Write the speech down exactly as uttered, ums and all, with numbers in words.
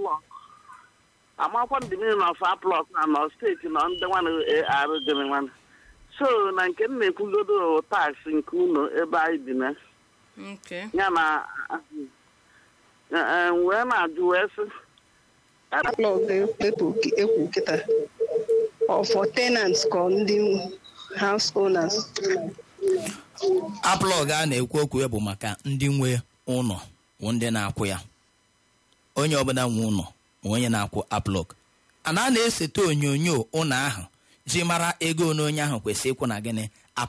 aplọk amakwa ndị mmiri of aplọk na nọ steeti na ndị nwanne arụ dịrị nwanne so na nke m na-ekwugodo taksị nke unu ebe anyị dị na ya na wee na-ajụ wee sị aplọk ekwu kịta for tenants ka ndị house owners. Aplọg a na-ekwu okwu bụ maka ndị nwe ụlọ ndị na-akwụ ya. Onye ọbụla nwe ụlọ onye na-akwụ aplọg. Ana a na-esete onyonyo ụlọ ahụ ji mara ego na onye ahụ kwesịrị ịkwụ na gịnị